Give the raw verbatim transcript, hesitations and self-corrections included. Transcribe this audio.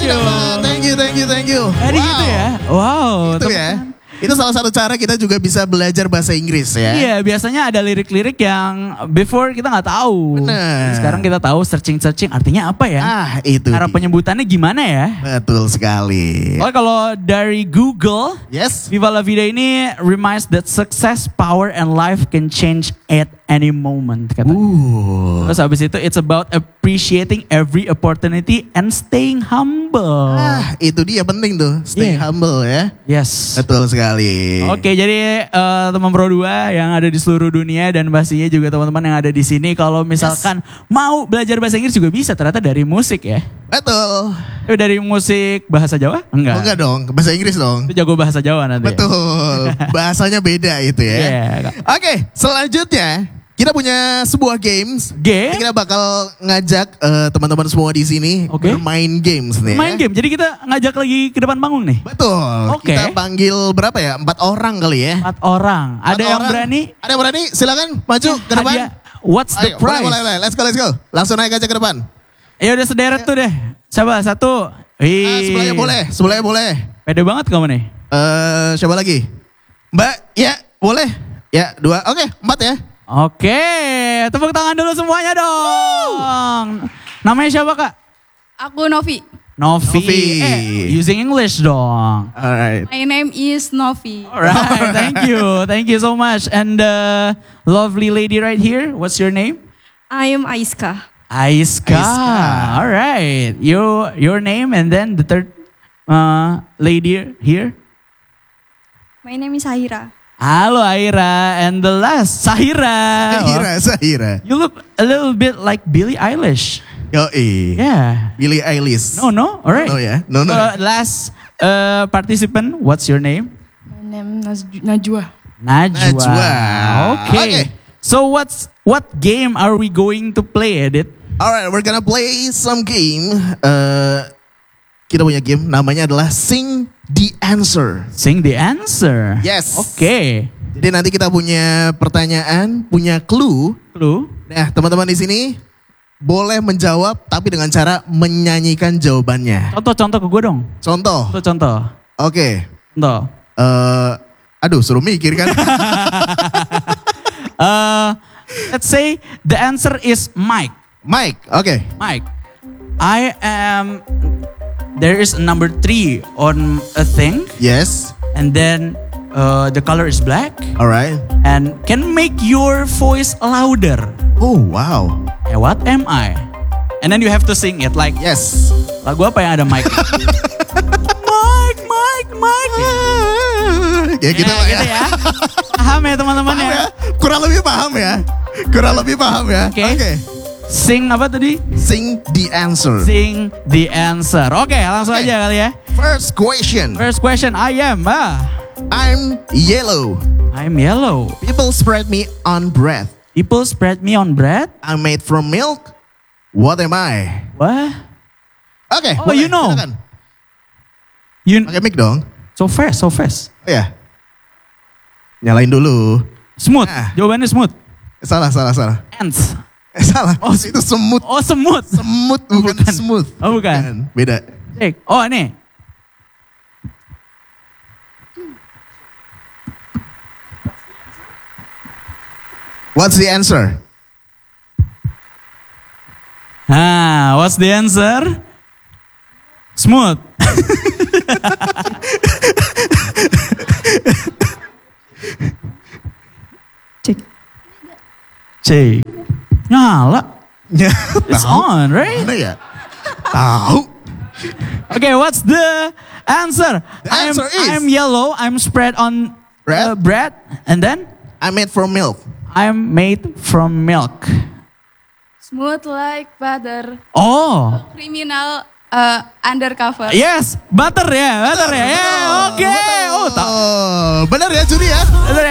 you. Thank you, thank you, thank you. Jadi Wow. gitu ya. Wow. Itu ya. Itu salah satu cara kita juga bisa belajar bahasa Inggris ya. Iya, biasanya ada lirik-lirik yang before kita nggak tahu. Benar. Sekarang kita tahu searching-searching artinya apa ya. Ah, itu. Cara dia. penyebutannya gimana ya. Betul sekali. Oh, kalau dari Google, Yes. Viva La Vida ini reminds that success, power, and life can change at any moment. Katanya. Uh. Terus habis itu, it's about appreciating every opportunity and staying humble. Ah, itu dia penting tuh. Stay Yeah. humble ya. Yes. Betul sekali. Oke, jadi uh, teman Pro dua yang ada di seluruh dunia dan pastinya juga teman-teman yang ada di sini, kalau misalkan yes. mau belajar bahasa Inggris juga bisa ternyata dari musik ya. Betul. Itu dari musik bahasa Jawa? Enggak. Oh, enggak dong, bahasa Inggris dong. Itu jago bahasa Jawa nanti. Betul. Bahasanya beda itu ya. Yeah. Oke, selanjutnya kita punya sebuah games. Game? Kita bakal ngajak uh, teman-teman semua di sini Oke. bermain games nih. Main ya. game. Jadi kita ngajak lagi ke depan panggung nih. Betul. Oke. Kita panggil berapa ya? Empat orang kali ya. Empat orang. Empat Ada yang orang. berani? Ada yang berani? Silakan maju ke depan. Hadiah. What's the Ayo, prize? boleh, boleh, boleh. Let's go, let's go. Langsung naik aja ke depan. Ya udah sederet tuh deh. Coba satu. Wih. Ah, sebelahnya boleh, sebelahnya boleh. Pede banget kamu nih. Eh, coba lagi. Mbak, ya boleh. Ya, dua. Oke, empat ya. Oke, tepuk tangan dulu semuanya dong. Namanya siapa kak? Aku Novi. Novi. Novi. Eh, using English dong. Alright. My name is Novi. Alright, thank you, thank you so much. And the lovely lady right here, what's your name? I am Aiska. Aiska. Aiska. Alright, you your name and then the third uh, lady here. My name is Sahira. Halo Aira, and the last Sahira. Sahira, Sahira. You look a little bit like Billie Eilish. Yoi. Yeah. Billie Eilish. No, no, alright. No ya, no no. Uh, last uh, participant, what's your name? My name is Najwa. Najwa. Najwa. Okay. Okay. So what's what game are we going to play, Edit? Alright, we're gonna play some game. Uh, kita punya game, namanya adalah Sing the Answer. Sing the answer. Yes. Oke. Jadi nanti kita punya pertanyaan, punya clue. Clue. Nah, teman-teman di sini boleh menjawab tapi dengan cara menyanyikan jawabannya. Contoh-contoh ke gue dong. Contoh. Contoh-contoh. Oke. Contoh. Eh, aduh, suruh mikir kan. Uh, let's say the answer is Mike. Mike, oke. Mike. I am. There is a number three on a thing, Yes. and then uh, the color is black, Alright. and can make your voice louder. Oh, wow. Eh, what am I? And then you have to sing it like Yes. lagu apa yang ada Mike? Mike, Mike, Mike. Ya gitu Ya, lah ya. gitu ya. Paham ya teman-teman Paham ya? ya? Kurang lebih paham ya. Kurang lebih paham ya. Oke. Oke. Sing apa tadi? Sing the answer. Sing the answer. Oke, langsung Oke. aja kali ya. First question. First question, I am. Ah, I'm yellow. I'm yellow. People spread me on bread. People spread me on bread. I'm made from milk. What am I? What? Oke. Oh, boleh, you know. silakan. You Pakai mic dong. so fast, so fast. Oh ya. Nyalain dulu. Smooth. Ah. Jawabannya smooth. Salah, salah, salah. Ants. Eh, salah. Oh, itu semut. Oh, semut. Semut bukan, Bukan. smooth. Oh, bukan. Beda. Cek. Oh, ini. What's the answer? Ah, what's the answer? Smooth. Cek. Cek. Nyala. Ya, It's tahu. on, right? Mana ya? Tahu. Okay, what's the answer? The answer I'm, is- I'm yellow. I'm spread on Bread? uh, bread, and then I'm made from milk. I'm made from milk. Smooth like butter. Oh, Criminal uh, undercover. yes, butter ya, butter ya. Ya, oke. Oh, tak. Oh, benar ya Juri ya? Bener